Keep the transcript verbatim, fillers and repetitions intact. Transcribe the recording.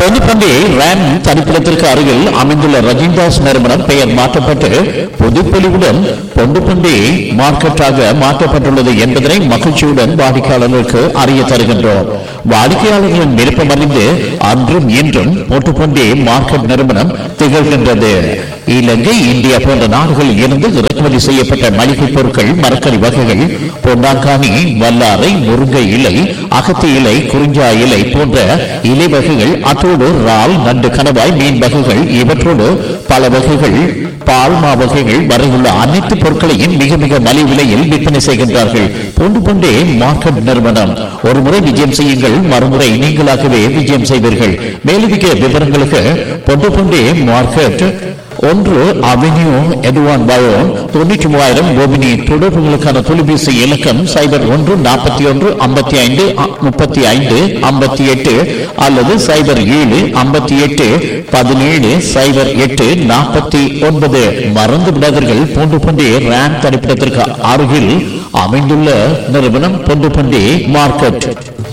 பொதுப்பண்டி RAM தனிப்பிடத்திற்கு அருகில் அமைந்துள்ள ரஜினிதாஸ் நிறுவனம் பெயர் மாற்றப்பட்டு பொதுப்பொலிவுடன் பொண்டுப்பண்டி மார்க்கெட்டாக மாற்றப்பட்டுள்ளது என்பதனை மகிழ்ச்சியுடன் வாடிக்கையாளர்களுக்கு அறிய தருகின்றோம். வாடிக்கையாளர்களின் விருப்பம் அறிந்து அன்றும் இன்றும் பொட்டுப்பண்டி மார்க்கெட் நிறுவனம் திகழ்கின்றது. இலங்கை, இந்தியா போன்ற நாடுகளில் இருந்து இறக்குமதி செய்யப்பட்ட மளிகை பொருட்கள், மரக்கறி வகைகள், பொன்னாங்கானி, வல்லாரை, முருங்கை இலை, அகத்தி இலை, குறிஞ்சா இலை போன்ற இலை வகைகள், அத்தோடு இறால், நண்டு, கணவாய், மீன் வகைகள், இவற்றோடு பல வகைகள், பால்மா வகைகள் வரையுள்ள அனைத்து பொருட்களையும் மிக மிக மலிவு விலையில் விற்பனை செய்கின்றார்கள். பொண்டு பொண்டே மார்க்கெட் நிறுவனம். ஒரு முறை விஜயம் செய்யுங்கள், மறுமுறை நீங்களாகவே விஜயம் செய்வீர்கள். மேலதிக விவரங்களுக்கு பொண்டு பொண்டே மார்க்கெட் ஒன்று அவென்யூ எட்வான் பயோ தொண்ணூற்றி மூவாயிரம் கோபினி. தொடர்புகளுக்கான தொலைபேசி இலக்கம் சைபர் ஒன்று நாற்பத்தி ஒன்று ஐம்பத்தி ஐந்து முப்பத்தி ஐந்து ஐம்பத்தி எட்டு அல்லது சைபர் ஏழு ஐம்பத்தி எட்டு பதினேழு சைபர் எட்டு நாற்பத்தி ஒன்பது. மறந்து விடாதீர்கள், பொண்டு பண்டி ரேம் தனிப்பிடத்திற்கு அருகில் அமைந்துள்ள நிறுவனம் பொண்டு பண்டி மார்க்கெட்.